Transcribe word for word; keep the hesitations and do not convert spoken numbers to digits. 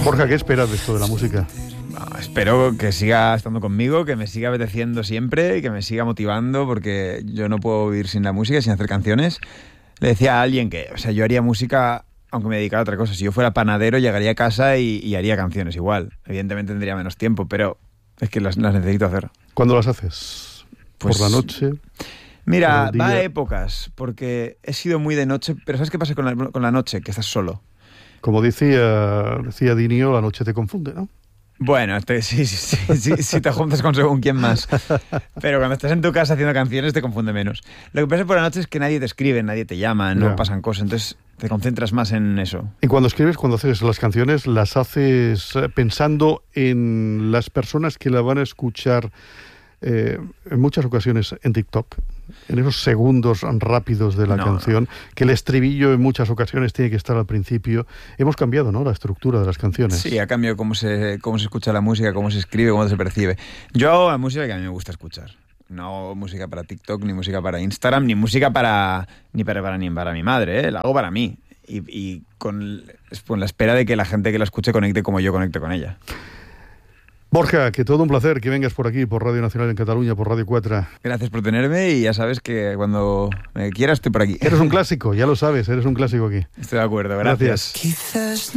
Borja, ¿qué esperas de esto de la música? No, espero que siga estando conmigo, que me siga apeteciendo siempre y que me siga motivando, porque yo no puedo vivir sin la música, sin hacer canciones. Le decía a alguien que, o sea, yo haría música aunque me dedicara a otra cosa. Si yo fuera panadero, llegaría a casa y, y haría canciones igual. Evidentemente tendría menos tiempo, pero es que las, las necesito hacer. ¿Cuándo las haces? Pues, ¿Por la noche? Mira, va a épocas, porque he sido muy de noche, pero ¿sabes qué pasa con la, con la noche? Que estás solo. Como decía, decía Dinio, la noche te confunde, ¿no? Bueno, este, sí, sí, sí, sí, sí te juntas con según quién más. Pero cuando estás en tu casa haciendo canciones te confunde menos. Lo que pasa por la noche es que nadie te escribe, nadie te llama, no Ya. pasan cosas, entonces te concentras más en eso. Y cuando escribes, cuando haces las canciones, las haces eh, pensando en las personas que la van a escuchar eh, en muchas ocasiones en TikTok, en esos segundos rápidos de la No, canción, no. que el estribillo en muchas ocasiones tiene que estar al principio. Hemos cambiado, ¿no?, la estructura de las canciones. Sí, ha cambiado cómo se, cómo se escucha la música, cómo se escribe, cómo se percibe. Yo hago la música que a mí me gusta escuchar. No hago música para TikTok, ni música para Instagram, ni música para ni para, para, ni para mi madre, ¿eh? La hago para mí. Y, y con, con la espera de que la gente que la escuche conecte como yo conecte con ella. Borja, que todo un placer que vengas por aquí, por Radio Nacional en Cataluña, por Radio cuatro. Gracias por tenerme y ya sabes que cuando me quieras estoy por aquí. Eres un clásico, ya lo sabes, eres un clásico aquí. Estoy de acuerdo, gracias. Gracias. Quizás